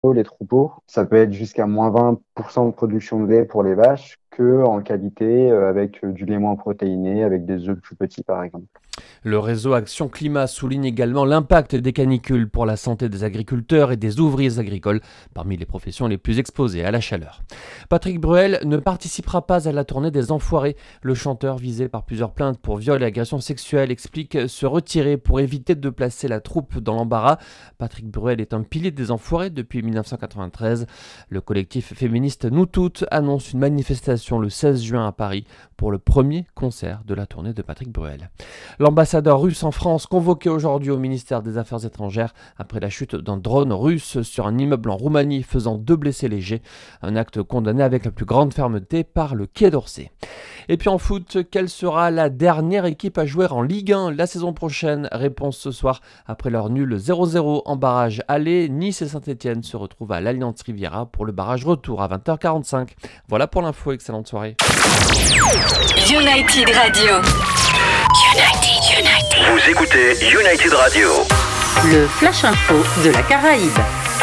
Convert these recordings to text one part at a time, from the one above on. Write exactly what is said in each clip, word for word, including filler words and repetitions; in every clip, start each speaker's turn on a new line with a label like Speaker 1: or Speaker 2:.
Speaker 1: les troupeaux. Ça peut être jusqu'à moins vingt pour cent de production de lait pour les vaches que en qualité, euh, avec euh, du lait moins protéiné, avec des œufs plus petits par exemple.
Speaker 2: Le réseau Action Climat souligne également l'impact des canicules pour la santé des agriculteurs et des ouvriers agricoles, parmi les professions les plus exposées à la chaleur. Patrick Bruel ne participera pas à la tournée des Enfoirés. Le chanteur, visé par plusieurs plaintes pour viol et agression sexuelle, explique se retirer pour éviter de placer la troupe dans l'embarras. Patrick Bruel est un pilier des Enfoirés depuis dix-neuf cent quatre-vingt-treize. Le collectif féministe Nous Toutes annonce une manifestation le seize juin à Paris pour le premier concert de la tournée de Patrick Bruel. L'ambassadeur russe en France, convoqué aujourd'hui au ministère des Affaires étrangères après la chute d'un drone russe sur un immeuble en Roumanie faisant deux blessés légers. Un acte condamné avec la plus grande fermeté par le Quai d'Orsay. Et puis en foot, quelle sera la dernière équipe à jouer en Ligue un la saison prochaine? Réponse ce soir après leur nul zéro zéro en barrage aller. Nice et Saint-Etienne se retrouvent à l'Allianz Riviera pour le barrage retour à vingt heures quarante-cinq. Voilà pour l'info, excellente soirée.
Speaker 3: United Radio. United, United.
Speaker 4: Vous écoutez United Radio.
Speaker 3: Le Flash Info de la Caraïbe.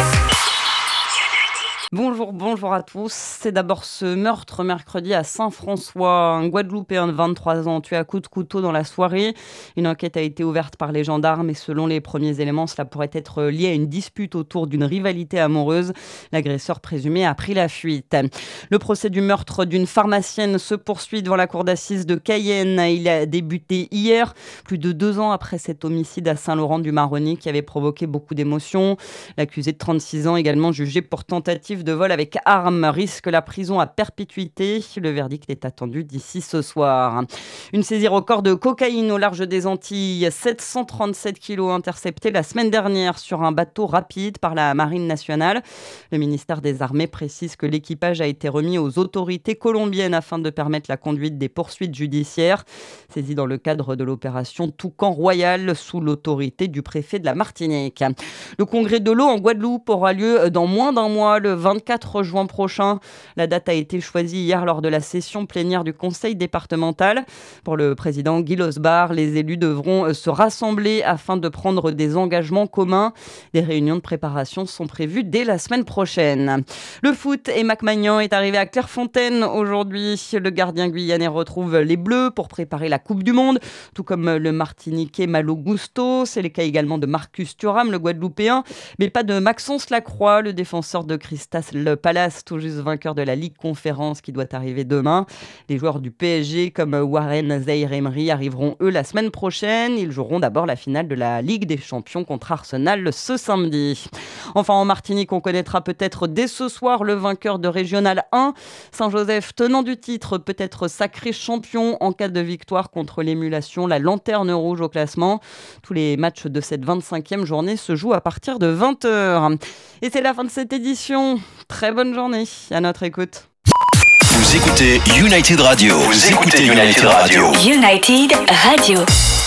Speaker 5: Bonjour, bonjour à tous. C'est d'abord ce meurtre mercredi à Saint-François. Un Guadeloupéen de vingt-trois ans tué à coups de couteau dans la soirée. Une enquête a été ouverte par les gendarmes et selon les premiers éléments, cela pourrait être lié à une dispute autour d'une rivalité amoureuse. L'agresseur présumé a pris la fuite. Le procès du meurtre d'une pharmacienne se poursuit devant la cour d'assises de Cayenne. Il a débuté hier, plus de deux ans après cet homicide à Saint-Laurent-du-Maroni qui avait provoqué beaucoup d'émotions. L'accusé de trente-six ans, également jugé pour tentative de vol avec arme, risque la prison à perpétuité. Le verdict est attendu d'ici ce soir. Une saisie record de cocaïne au large des Antilles. sept cent trente-sept kilos interceptés la semaine dernière sur un bateau rapide par la Marine nationale. Le ministère des Armées précise que l'équipage a été remis aux autorités colombiennes afin de permettre la conduite des poursuites judiciaires. Saisi dans le cadre de l'opération Toucan Royal sous l'autorité du préfet de la Martinique. Le congrès de l'eau en Guadeloupe aura lieu dans moins d'un mois, le vingt-quatre juin prochain. La date a été choisie hier lors de la session plénière du conseil départemental. Pour le président Guy Losbar, les élus devront se rassembler afin de prendre des engagements communs. Des réunions de préparation sont prévues dès la semaine prochaine. Le foot, et Mac Magnan est arrivé à Clairefontaine aujourd'hui. Le gardien guyanais retrouve les Bleus pour préparer la Coupe du Monde, tout comme le Martiniquais Malo Gusto. C'est le cas également de Marcus Thuram, le Guadeloupéen, mais pas de Maxence Lacroix, le défenseur de Crystal Palace, tout juste vainqueur de la Ligue Conférence qui doit arriver demain. Les joueurs du P S G comme Warren Zaïre-Emery arriveront eux la semaine prochaine. Ils joueront d'abord la finale de la Ligue des Champions contre Arsenal ce samedi. Enfin en Martinique, on connaîtra peut-être dès ce soir le vainqueur de Régional un. Saint-Joseph, tenant du titre, peut être sacré champion en cas de victoire contre l'émulation, la lanterne rouge au classement. Tous les matchs de cette vingt-cinquième journée se jouent à partir de vingt heures. Et c'est la fin de cette édition. Très bonne journée à notre écoute.
Speaker 4: Vous écoutez United Radio. Vous écoutez United Radio.
Speaker 3: United Radio.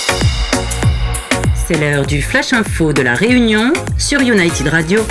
Speaker 6: C'est l'heure du Flash Info de la Réunion sur United Radio.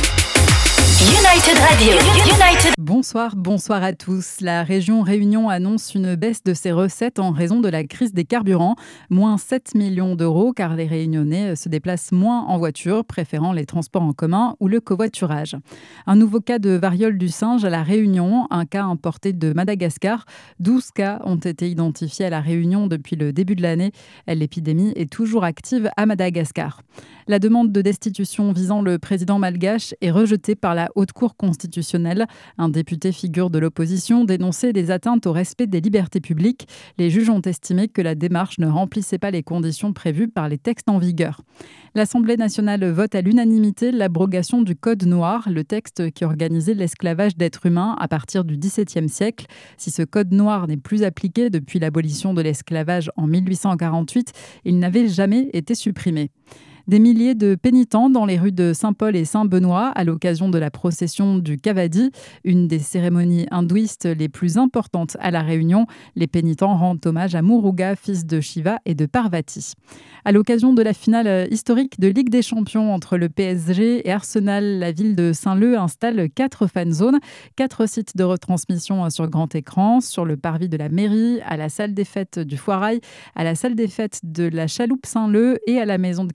Speaker 3: United Radio. United.
Speaker 7: Bonsoir, bonsoir à tous. La région Réunion annonce une baisse de ses recettes en raison de la crise des carburants. Moins sept millions d'euros car les Réunionnais se déplacent moins en voiture, préférant les transports en commun ou le covoiturage. Un nouveau cas de variole du singe à la Réunion, un cas importé de Madagascar. douze cas ont été identifiés à la Réunion depuis le début de l'année. L'épidémie est toujours active à Madagascar. La demande de destitution visant le président malgache est rejetée par la Haute Cour constitutionnelle. Un député figure de l'opposition dénonçait des atteintes au respect des libertés publiques. Les juges ont estimé que la démarche ne remplissait pas les conditions prévues par les textes en vigueur. L'Assemblée nationale vote à l'unanimité l'abrogation du Code noir, le texte qui organisait l'esclavage d'êtres humains à partir du dix-septième siècle. Si ce Code noir n'est plus appliqué depuis l'abolition de l'esclavage en mille huit cent quarante-huit, il n'avait jamais été supprimé. Des milliers de pénitents dans les rues de Saint-Paul et Saint-Benoît à l'occasion de la procession du Kavadi, une des cérémonies hindouistes les plus importantes à La Réunion. Les pénitents rendent hommage à Muruga, fils de Shiva et de Parvati. À l'occasion de la finale historique de Ligue des Champions entre le P S G et Arsenal, la ville de Saint-Leu installe quatre fan zones, quatre sites de retransmission sur grand écran, sur le parvis de la mairie, à la salle des fêtes du Foirail, à la salle des fêtes de la Chaloupe Saint-Leu et à la maison de quartier du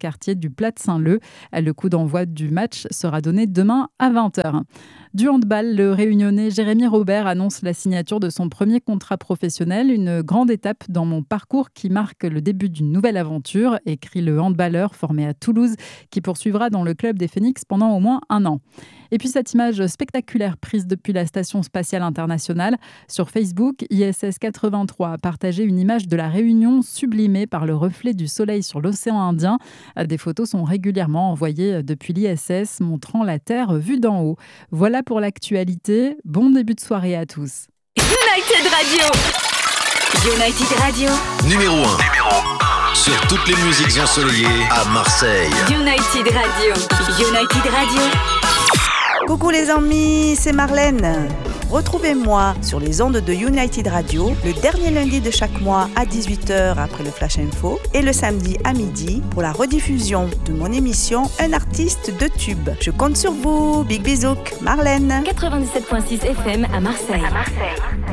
Speaker 7: du Plat de Saint-Leu. Le coup d'envoi du match sera donné demain à vingt heures. Du handball, le Réunionnais Jérémy Robert annonce la signature de son premier contrat professionnel, une grande étape dans mon parcours qui marque le début d'une nouvelle aventure, écrit le handballeur formé à Toulouse, qui poursuivra dans le club des Phénix pendant au moins un an. Et puis cette image spectaculaire prise depuis la Station spatiale internationale. Sur Facebook, I S S quatre-vingt-trois a partagé une image de la Réunion sublimée par le reflet du soleil sur l'océan Indien. Des photos sont régulièrement envoyées depuis l'I S S, montrant la Terre vue d'en haut. Voilà pour l'actualité. Bon début de soirée à tous.
Speaker 3: United Radio. United Radio.
Speaker 4: Numéro un. Numéro un. Sur toutes les musiques ensoleillées à Marseille.
Speaker 3: United Radio. United Radio.
Speaker 8: Coucou les amis, c'est Marlène. Retrouvez-moi sur les ondes de United Radio le dernier lundi de chaque mois à dix-huit heures après le Flash Info et le samedi à midi pour la rediffusion de mon émission Un artiste de tube. Je compte sur vous. Big bisous, Marlène.
Speaker 3: quatre-vingt-dix-sept virgule six F M à Marseille. À Marseille.